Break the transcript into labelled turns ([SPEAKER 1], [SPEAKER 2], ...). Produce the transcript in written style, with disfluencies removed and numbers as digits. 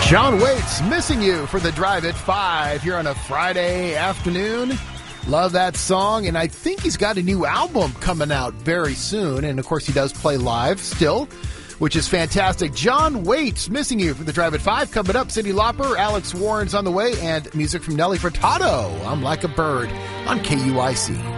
[SPEAKER 1] John Waits, Missing You for the Drive at 5 here on a Friday afternoon. Love that song, and I think he's got a new album coming out very soon, and of course he does play live still, which is fantastic. John Waits, Missing You for the Drive at 5. Coming up, Cyndi Lauper, Alex Warren's on the way, and music from Nelly Furtado. I'm Like a Bird on KUIC.